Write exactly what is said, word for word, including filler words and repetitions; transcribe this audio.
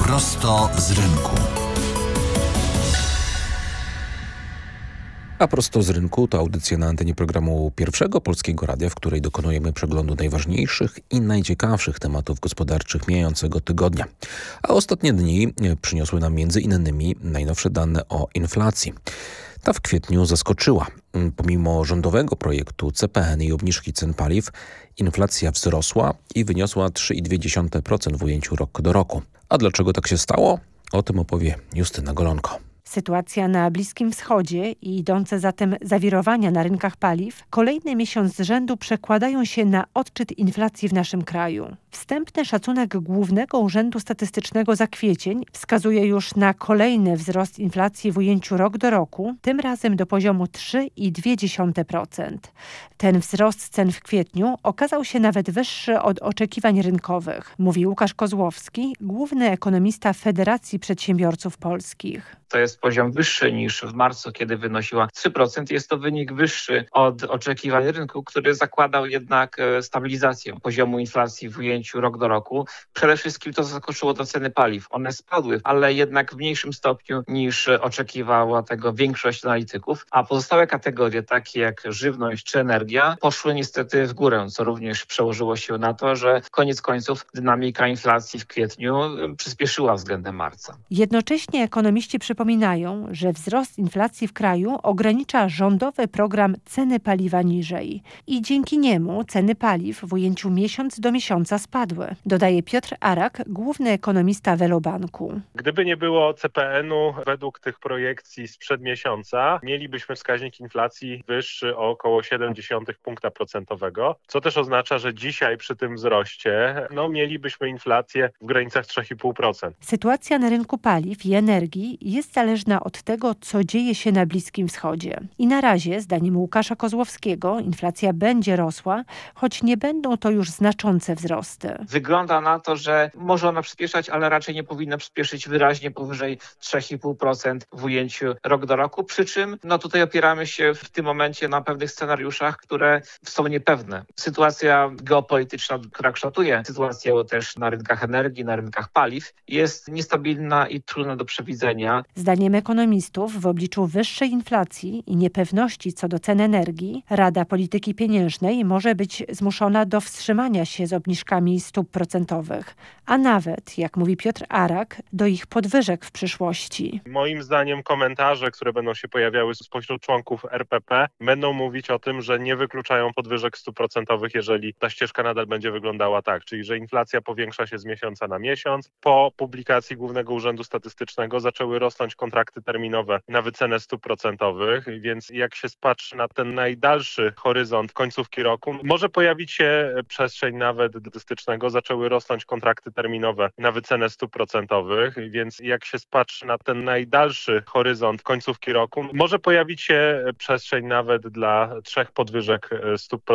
Prosto z rynku. A prosto z rynku to audycja na antenie programu Pierwszego Polskiego Radia, w której dokonujemy przeglądu najważniejszych i najciekawszych tematów gospodarczych mijającego tygodnia. A ostatnie dni przyniosły nam między innymi najnowsze dane o inflacji. Ta w kwietniu zaskoczyła. Pomimo rządowego projektu C P N i obniżki cen paliw, inflacja wzrosła i wyniosła trzy i dwie dziesiąte procent w ujęciu rok do roku. A dlaczego tak się stało? O tym opowie Justyna Golonko. Sytuacja na Bliskim Wschodzie i idące zatem zawirowania na rynkach paliw kolejny miesiąc z rzędu przekładają się na odczyt inflacji w naszym kraju. Wstępny szacunek Głównego Urzędu Statystycznego za kwiecień wskazuje już na kolejny wzrost inflacji w ujęciu rok do roku, tym razem do poziomu trzy i dwie dziesiąte procent. Ten wzrost cen w kwietniu okazał się nawet wyższy od oczekiwań rynkowych, mówi Łukasz Kozłowski, główny ekonomista Federacji Przedsiębiorców Polskich. To jest poziom wyższy niż w marcu, kiedy wynosiła trzy procent. Jest to wynik wyższy od oczekiwań rynku, który zakładał jednak stabilizację poziomu inflacji w ujęciu rok do roku. Przede wszystkim to zaskoczyło to ceny paliw. One spadły, ale jednak w mniejszym stopniu niż oczekiwała tego większość analityków, a pozostałe kategorie, takie jak żywność czy energia, poszły niestety w górę, co również przełożyło się na to, że koniec końców dynamika inflacji w kwietniu przyspieszyła względem marca. Jednocześnie ekonomiści przypominają, że wzrost inflacji w kraju ogranicza rządowy program Ceny paliwa niżej i dzięki niemu ceny paliw w ujęciu miesiąc do miesiąca spadły, dodaje Piotr Arak, główny ekonomista Velobanku. Gdyby nie było C P N-u, według tych projekcji sprzed miesiąca, mielibyśmy wskaźnik inflacji wyższy o około siedem przecinek siedem punkta procentowego, co też oznacza, że dzisiaj przy tym wzroście no, mielibyśmy inflację w granicach trzy i pół procent. Sytuacja na rynku paliw i energii jest zależna od tego, co dzieje się na Bliskim Wschodzie. I na razie, zdaniem Łukasza Kozłowskiego, inflacja będzie rosła, choć nie będą to już znaczące wzrosty. Wygląda na to, że może ona przyspieszać, ale raczej nie powinna przyspieszyć wyraźnie powyżej trzy i pół procent w ujęciu rok do roku, przy czym no tutaj opieramy się w tym momencie na pewnych scenariuszach, które są niepewne. Sytuacja geopolityczna, która kształtuje sytuację też na rynkach energii, na rynkach paliw, jest niestabilna i trudna do przewidzenia. Zdaniem ekonomistów w obliczu wyższej inflacji i niepewności co do cen energii, Rada Polityki Pieniężnej może być zmuszona do wstrzymania się z obniżkami stóp procentowych, a nawet, jak mówi Piotr Arak, do ich podwyżek w przyszłości. Moim zdaniem komentarze, które będą się pojawiały spośród członków R P P, będą mówić o tym, że nie wykluczają podwyżek stóp procentowych, jeżeli ta ścieżka nadal będzie wyglądała tak, czyli że inflacja powiększa się z miesiąca na miesiąc. Po publikacji Głównego Urzędu Statystycznego zaczęły rosnąć kontrakty terminowe na wycenę stóp procentowych, więc jak się spatrzy na ten najdalszy horyzont końcówki roku, może pojawić się przestrzeń nawet do stycznego, zaczęły rosnąć kontrakty terminowe na wycenę stóp procentowych, więc jak się spatrzy na ten najdalszy horyzont końcówki roku, może pojawić się przestrzeń nawet dla trzech podwyżek stóp procentowych.